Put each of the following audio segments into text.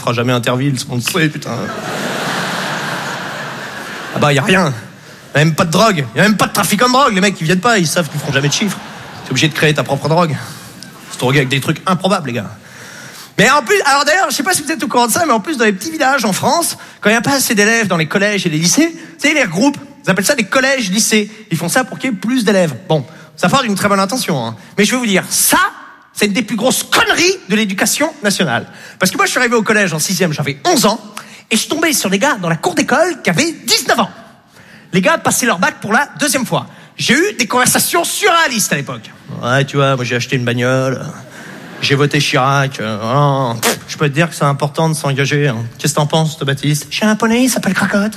fera jamais Interville, on le sait, putain. Ah bah, y a rien. Y a même pas de drogue. Y a même pas de trafiquant de drogue. Les mecs, ils viennent pas, ils savent qu'ils feront jamais de chiffres. T'es obligé de créer ta propre drogue. Se droguer avec des trucs improbables, les gars. Mais en plus, alors d'ailleurs, je sais pas si vous êtes au courant de ça, mais en plus, dans les petits villages en France, quand il n'y a pas assez d'élèves dans les collèges et les lycées, vous savez, les regroupent. Ils appellent ça des collèges-lycées. Ils font ça pour qu'il y ait plus d'élèves. Bon, ça part d'une très bonne intention, hein. Mais je vais vous dire, ça, c'est une des plus grosses conneries de l'éducation nationale. Parce que moi, je suis arrivé au collège en 6e, j'avais 11 ans, et je suis tombé sur des gars dans la cour d'école qui avaient 19 ans. Les gars passaient leur bac pour la 2e fois. J'ai eu des conversations surréalistes à l'époque. Ouais, tu vois, moi j'ai acheté une bagnole, j'ai voté Chirac. Je peux te dire que c'est important de s'engager. Hein. Qu'est-ce que t'en penses, Baptiste? J'ai un poney, il s'appelle Cracotte.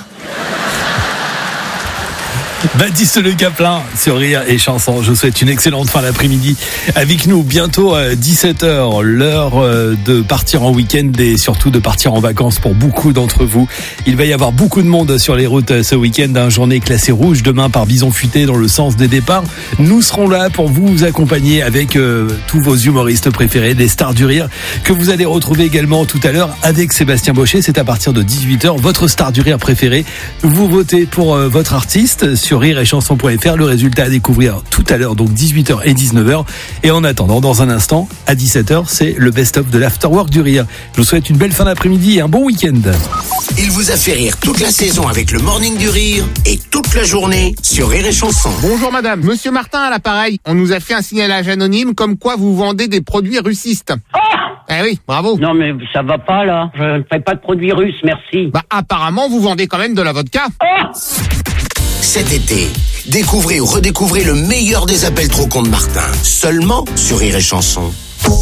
Baptiste Le Caplin sur Rire et Chanson. Je vous souhaite une excellente fin d'après-midi avec nous. Bientôt à 17h, l'heure de partir en week-end et surtout de partir en vacances pour beaucoup d'entre vous. Il va y avoir beaucoup de monde sur les routes ce week-end. Une journée classée rouge demain par Bison Futé dans le sens des départs. Nous serons là pour vous accompagner avec tous vos humoristes préférés, des stars du rire que vous allez retrouver également tout à l'heure avec Sébastien Baucher. C'est à partir de 18h, votre star du rire préférée. Vous votez pour votre artiste sur rireetchanson.fr. Le résultat à découvrir tout à l'heure, donc 18h et 19h. Et en attendant, dans un instant, à 17h, c'est le best-of de l'Afterwork du rire. Je vous souhaite une belle fin d'après-midi et un bon week-end. Il vous a fait rire toute la saison avec le Morning du Rire et toute la journée sur Rire et Chanson. Bonjour madame, monsieur Martin à l'appareil. On nous a fait un signalage anonyme comme quoi vous vendez des produits russistes. Eh oui, bravo. Non mais ça va pas là, je ne fais pas de produits russes, merci. Bah apparemment vous vendez quand même de la vodka. Cet été, découvrez ou redécouvrez le meilleur des appels trop cons de Martin. Seulement sur Rire et Chanson.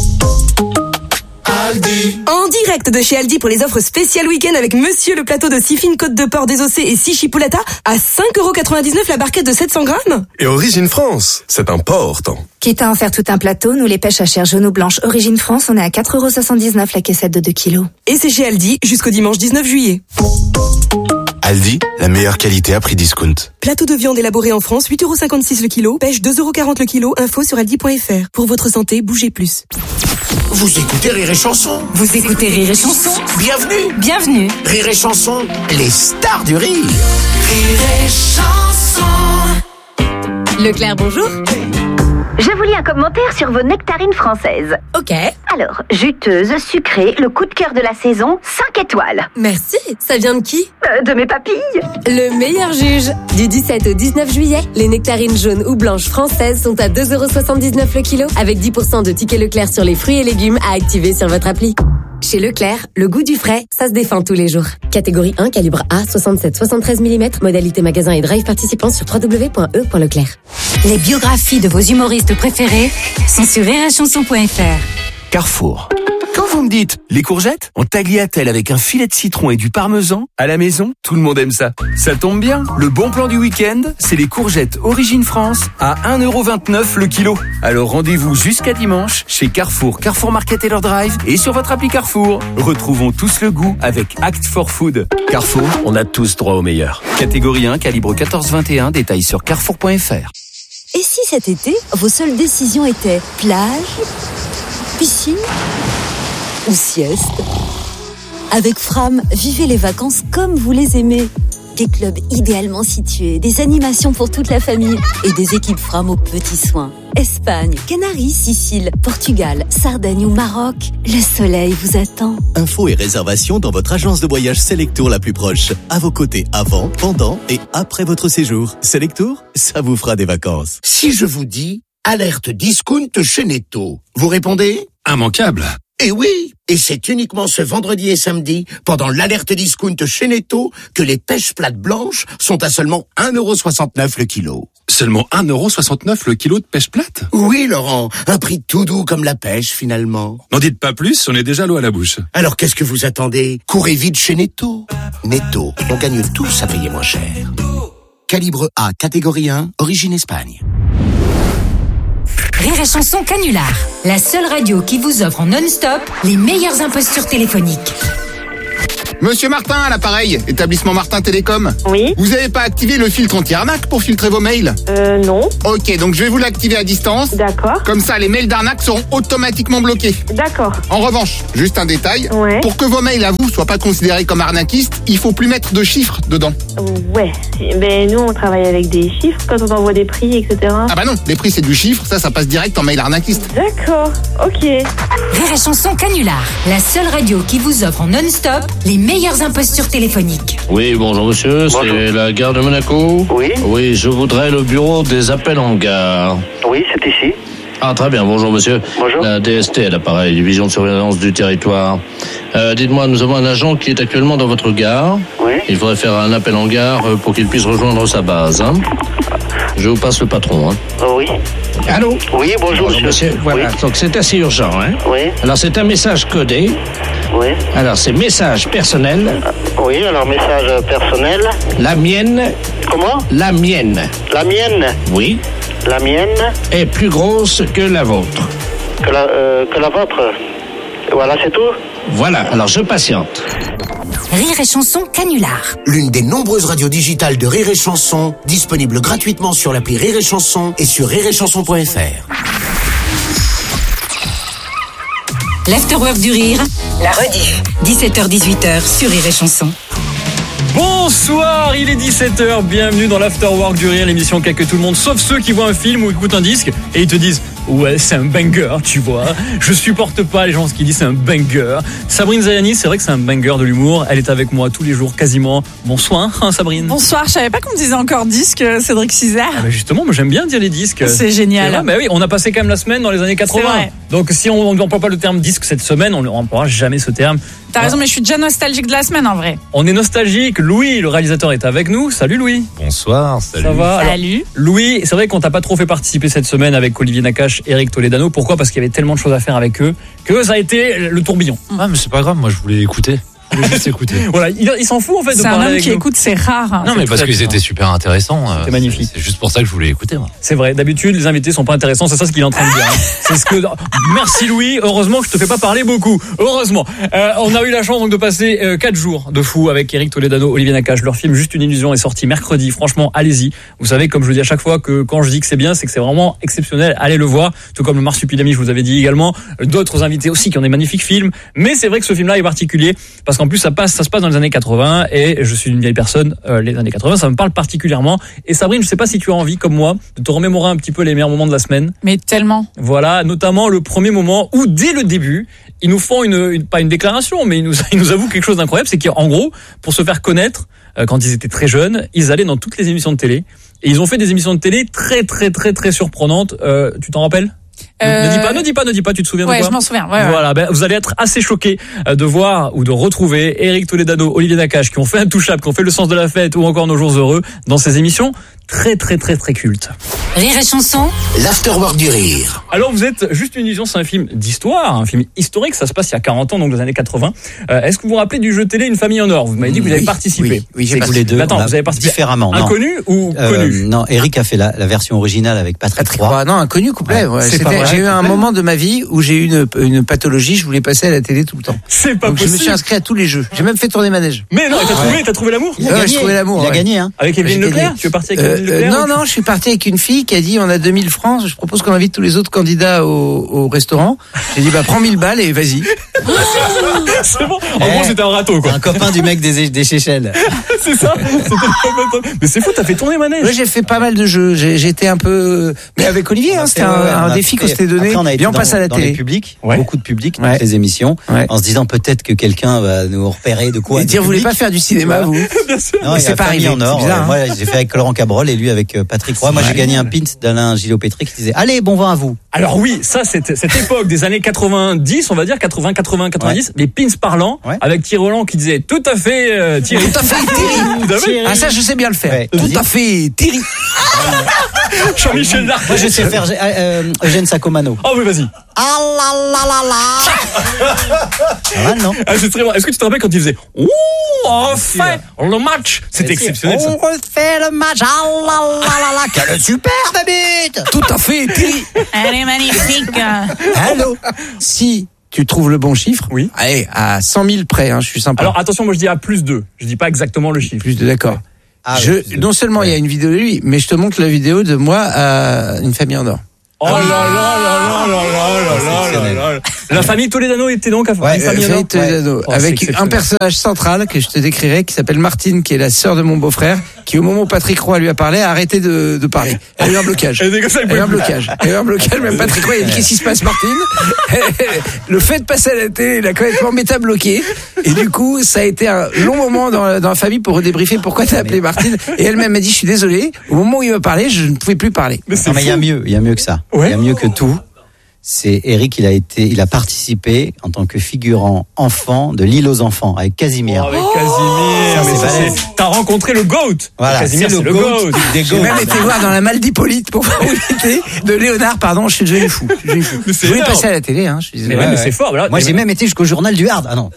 Aldi. En direct de chez Aldi pour les offres spéciales week-end avec monsieur le plateau de 6 fines côtes de porc désossées et 6 chipolata à 5,99€ la barquette de 700 grammes. Et Origine France, c'est important. Quitte à en faire tout un plateau, nous les pêches à chair jaune ou blanche Origine France, on est à 4,79€ la caissette de 2 kilos. Et c'est chez Aldi jusqu'au dimanche 19 juillet. Aldi, la meilleure qualité à prix discount. Plateau de viande élaboré en France, 8,56€ le kilo. Pêche 2,40€ le kilo. Info sur aldi.fr. Pour votre santé, bougez plus. Vous écoutez Rire et Chanson. Vous écoutez Rire et Chanson. Bienvenue. Bienvenue. Rire et Chanson, les stars du rire. Rire et Chanson. Leclerc, bonjour. Je vous lis un commentaire sur vos nectarines françaises. Ok. Alors, juteuse, sucrée, le coup de cœur de la saison, 5 étoiles. Merci. Ça vient de qui? De mes papilles. Le meilleur juge. Du 17 au 19 juillet, les nectarines jaunes ou blanches françaises sont à 2,79€ le kilo, avec 10% de tickets Leclerc sur les fruits et légumes à activer sur votre appli. Chez Leclerc, le goût du frais, ça se défend tous les jours. Catégorie 1, calibre A, 67-73 mm, modalité magasin et drive participant sur www.e.leclerc. Les biographies de vos humoristes préférés sont sur rireetchanson.fr. Carrefour. Quand vous me dites les courgettes en tagliatelle avec un filet de citron et du parmesan, à la maison, tout le monde aime ça. Ça tombe bien, le bon plan du week-end, c'est les courgettes Origine France à 1,29€ le kilo. Alors rendez-vous jusqu'à dimanche chez Carrefour, Carrefour Market Taylor Drive et sur votre appli Carrefour. Retrouvons tous le goût avec Act for Food. Carrefour, on a tous droit au meilleur. Catégorie 1, calibre 14-21, détails sur carrefour.fr. Et si cet été, vos seules décisions étaient plage, piscine ou sieste? Avec Fram, vivez les vacances comme vous les aimez. Des clubs idéalement situés, des animations pour toute la famille et des équipes Fram aux petits soins. Espagne, Canaries, Sicile, Portugal, Sardaigne ou Maroc, le soleil vous attend. Infos et réservations dans votre agence de voyage Selectour la plus proche. À vos côtés avant, pendant et après votre séjour. Selectour, ça vous fera des vacances. Si je vous dis alerte discount chez Netto, vous répondez? Immanquable. Eh oui, et c'est uniquement ce vendredi et samedi, pendant l'alerte discount chez Netto, que les pêches plates blanches sont à seulement 1,69€ le kilo. Seulement 1,69€ le kilo de pêche plate? Oui, Laurent, un prix tout doux comme la pêche, finalement. N'en dites pas plus, on est déjà l'eau à la bouche. Alors qu'est-ce que vous attendez? Courez vite chez Netto. Netto, on gagne tous à payer moins cher. Calibre A, catégorie 1, origine Espagne. Rire et Chanson Canular, la seule radio qui vous offre en non-stop les meilleures impostures téléphoniques. Monsieur Martin à l'appareil, établissement Martin Télécom. Oui. Vous avez pas activé le filtre anti-arnaque pour filtrer vos mails? Non. Ok, donc je vais vous l'activer à distance. D'accord. Comme ça, les mails d'arnaque seront automatiquement bloqués. D'accord. En revanche, juste un détail. Ouais. Pour que vos mails à vous soient pas considérés comme arnaquistes, il faut plus mettre de chiffres dedans. Ouais. Ben nous, on travaille avec des chiffres quand on envoie des prix, etc. Ah bah non, les prix c'est du chiffre, ça passe direct en mail arnaquiste. D'accord. Ok. Rire et chanson canular, la seule radio qui vous offre en non-stop les meilleures impostures téléphoniques. Oui, bonjour monsieur, c'est la gare de Monaco. Oui. Oui, je voudrais le bureau des appels en gare. Oui, c'est ici. Ah, très bien, bonjour monsieur. Bonjour. La DST à l'appareil, division de surveillance du territoire. Dites-moi, nous avons un agent qui est actuellement dans votre gare. Oui. Il faudrait faire un appel en gare pour qu'il puisse rejoindre sa base. Hein. Je vous passe le patron. Hein. Oui. Allô? Oui, bonjour monsieur. Voilà, donc c'est assez urgent. Hein. Oui. Alors c'est un message codé. Oui. Alors c'est message personnel. Oui, alors message personnel. La mienne. Comment? La mienne. La mienne. Oui. La mienne. Est plus grosse que la vôtre. Que la vôtre. Voilà, c'est tout? Voilà, alors je patiente. Rire et chanson canular. L'une des nombreuses radios digitales de Rire et Chanson, disponible gratuitement sur l'appli Rire et Chanson et sur rireetchanson.fr. L'afterwork du rire, la rediff. 17h-18h sur Rire et chanson. Bonsoir, il est 17h, bienvenue dans l'Afterwork du Rire, l'émission qui accueille tout le monde, sauf ceux qui voient un film ou écoutent un disque et ils te disent « Ouais, c'est un banger, tu vois. » Je supporte pas les gens qui disent « C'est un banger. » Sabrine Zayani, c'est vrai que c'est un banger de l'humour, elle est avec moi tous les jours quasiment. Bonsoir, hein, Sabrine. Bonsoir, je savais pas qu'on me disait encore disque, Cédric Cizère. Ah bah justement, moi j'aime bien dire les disques. C'est génial. Mais oui, on a passé quand même la semaine dans les années 80. C'est vrai. Donc si on n'emploie pas le terme disque cette semaine, on n'emploiera jamais ce terme. T'as raison, mais je suis déjà nostalgique de la semaine en vrai. On est nostalgique. Louis, le réalisateur, est avec nous. Salut Louis. Bonsoir, salut. Ça va? Alors, salut. Louis, c'est vrai qu'on t'a pas trop fait participer cette semaine avec Olivier Nakache et Eric Toledano. Pourquoi? Parce qu'il y avait tellement de choses à faire avec eux que ça a été le tourbillon. Ah, mais c'est pas grave, moi je voulais écouter. Je voulais juste écouter. Voilà, il s'en fout en fait de c'est parler un homme avec qui nous. écoute, c'est rare. Hein. Non, mais parce qu'ils étaient super intéressants. C'était magnifique. C'est juste pour ça que je voulais écouter. Moi. C'est vrai, d'habitude les invités sont pas intéressants, c'est ça ce qu'il est en train de dire. Hein. C'est ce que. Merci Louis, heureusement que je te fais pas parler beaucoup. Heureusement. On a eu la chance donc de passer 4 jours de fou avec Eric Toledano, Olivier Nakache. Leur film Juste une illusion est sorti mercredi. Franchement, allez-y. Vous savez, comme je le dis à chaque fois, que quand je dis que c'est bien, c'est que c'est vraiment exceptionnel. Allez le voir. Tout comme le Marsupilami, je vous avais dit également. D'autres invités aussi qui ont des magnifiques films. Mais c'est vrai que ce film-là est particulier parce qu'en plus ça se passe dans les années 80 et je suis une vieille personne. Les années 80, ça me parle particulièrement. Et Sabrine, je sais pas si tu as envie, comme moi, de te remémorer un petit peu les meilleurs moments de la semaine. Mais tellement. Voilà, notamment le premier moment où, dès le début, ils nous font pas une déclaration, mais ils nous avouent quelque chose d'incroyable, c'est qu'en gros, pour se faire connaître, quand ils étaient très jeunes, ils allaient dans toutes les émissions de télé et ils ont fait des émissions de télé très très très très surprenantes. Tu t'en rappelles? Ne dis pas, tu te souviens de quoi? Ouais, je m'en souviens. Ouais. Voilà, vous allez être assez choqués de voir ou de retrouver Eric Toledano, Olivier Nakache, qui ont fait Intouchable, qui ont fait Le Sens de la Fête ou encore Nos Jours Heureux dans ces émissions très très très très cultes. Rire et chanson, l'Afterwork du Rire. Alors vous êtes Juste une illusion, c'est un film d'histoire, un film historique, ça se passe il y a 40 ans, donc dans les années 80. Est-ce que vous vous rappelez du jeu télé Une famille en or? Vous m'avez dit que vous avez participé. Oui, j'ai participé. Les deux. Attends, vous avez participé différemment. Inconnu ou connu? Non, Eric a fait la version originale avec Patrick Roy. Non, inconnu complet. Ouais. J'ai eu un moment de ma vie où j'ai eu une pathologie, je voulais passer à la télé tout le temps. C'est pas donc possible. Je me suis inscrit à tous les jeux. J'ai même fait tourner manège. Mais non, t'as trouvé l'amour? J'ai trouvé l'amour. Il a gagné, hein. Avec Evelyne Leclerc? Tu es parti avec Evelyne Leclerc? Non, je suis parti avec une fille qui a dit on a 2000 francs, je propose qu'on invite tous les autres candidats au restaurant. J'ai dit prends 1000 balles et vas-y. C'est bon. En gros, c'était un râteau, quoi. Un copain du mec des Seychelles. C'est ça. Mais c'est fou, t'as fait tourner manège. Oui, j'ai fait pas mal de jeux. J'étais un peu, mais avec Olivier, c'était un défi qu'on s'était donné. Après, on passe à la télé. Les publics, beaucoup de public dans les émissions, en se disant peut-être que quelqu'un va nous repérer de quoi. Et dire, vous voulez pas faire du cinéma, vous? Bien sûr. Non, c'est pas arrivé. En or. Moi, j'ai fait avec Laurent Cabrol et lui avec Patrick Roy. Moi, j'ai gagné un pin d'Alain Gillot-Pétry qui disait allez, bon vin à vous. Alors oui, ça, cette époque des années 90, on va dire 80, 90, les pins parlants, avec Thierry Roland qui disait tout à fait Thierry. Tout à fait Thierry. Ah, ça, je sais bien le faire. Tout à fait Thierry. Jean-Michel Larquet. Moi, je sais faire Eugène Sacomano. Oh oui, vas-y. Ah la la la la. Pas mal, non? Ah, c'est très bon. Est-ce que tu te rappelles quand il faisait ouh, on refait le match? C'était exceptionnel. On refait le match. Ah la la la la. Quelle superbe bite. Tout à fait Thierry. Elle est magnifique. Allô? Si tu trouves le bon chiffre. Oui. Allez, à 100 000 près, je suis sympa. Alors attention, moi je dis à plus 2. Je dis pas exactement le chiffre. Plus 2, d'accord. Non seulement il y a une vidéo de lui, mais je te montre la vidéo de moi à une famille en or. Oh là là là là là là. La famille Toledano était donc à une famille en or. Toledano, avec un personnage central que je te décrirai, qui s'appelle Martine, qui est la sœur de mon beau-frère, qui au moment où Patrick Roy lui a parlé, a arrêté de parler. Elle a eu un blocage. Elle a eu un blocage. Même Patrick Roy, il a dit qu'est-ce qui se passe, Martine? Le fait de passer à la télé, il a complètement méta-bloqué. Et du coup, ça a été un long moment dans la famille pour redébriefer pourquoi t'as appelé Martine. Et elle-même m'a dit, je suis désolé. Au moment où il m'a parlé, je ne pouvais plus parler. Mais il y a mieux que ça. Il y a mieux que tout. C'est Eric, il a participé en tant que figurant enfant de l'île aux enfants avec Casimir. Avec Casimir. T'as rencontré le GOAT. Voilà, Casimir, c'est le GOAT. J'ai même été voir dans la malle d'Hippolyte pour voir où il était, de Léonard, pardon, je suis devenu fou. Je voulais passer à la télé, je suis désolé. Mais c'est fort. Moi, j'ai même été jusqu'au journal du Hard. Ah non.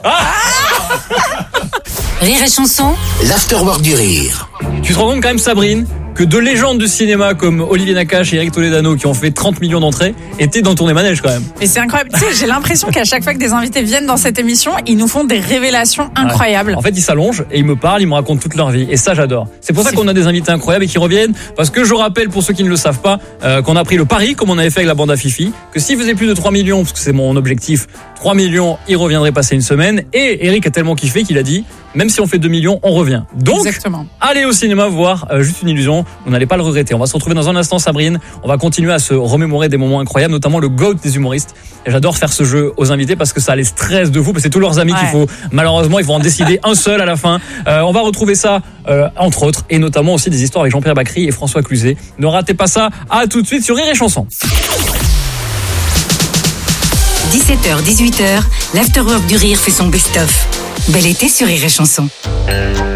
Rire et chanson. L'afterwork du rire. Tu te rends compte quand même, Sabrine, que de légendes du cinéma comme Olivier Nakache et Eric Toledano qui ont fait 30 millions d'entrées étaient dans Tourner Manège quand même. Mais c'est incroyable. Tu sais, j'ai l'impression qu'à chaque fois que des invités viennent dans cette émission, ils nous font des révélations incroyables. En fait, ils s'allongent et ils me parlent, ils me racontent toute leur vie. Et ça, j'adore. C'est pour ça qu'on a des invités incroyables et qui reviennent. Parce que je rappelle, pour ceux qui ne le savent pas, qu'on a pris le pari, comme on avait fait avec la bande à Fifi, que s'il faisait plus de 3 millions, parce que c'est mon objectif, 3 millions, il reviendrait passer une semaine. Et Eric a tellement kiffé qu'il a dit, même si on fait 2 millions, on revient. Donc, exactement. Allez au cinéma voir Juste une illusion. Vous n'allez pas le regretter. On va se retrouver dans un instant, Sabrine. On va continuer à se remémorer des moments incroyables, notamment le GOAT des humoristes. Et j'adore faire ce jeu aux invités parce que ça les stresse de fou. Parce que c'est tous leurs amis qu'il faut, malheureusement, ils vont en décider un seul à la fin. On va retrouver ça, entre autres, et notamment aussi des histoires avec Jean-Pierre Bacry et François Cluzet. Ne ratez pas ça. À tout de suite sur Rire et Chanson. 17h, 18h, l'Afterwork du Rire fait son best-of. Bel été sur Rire et Chanson.